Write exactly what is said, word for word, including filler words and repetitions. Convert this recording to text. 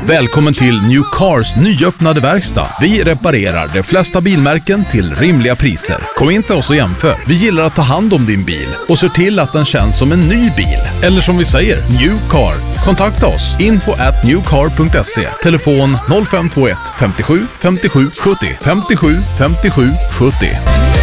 Välkommen till New Cars nyöppnade verkstad. Vi reparerar de flesta bilmärken till rimliga priser. Kom in till oss och jämför. Vi gillar att ta hand om din bil och ser till att den känns som en ny bil. Eller som vi säger, New Car. Kontakta oss. info at newcar punkt se. Telefon noll fem två ett femtiosju femtiosju sjuttio femtiosju femtiosju sjuttio.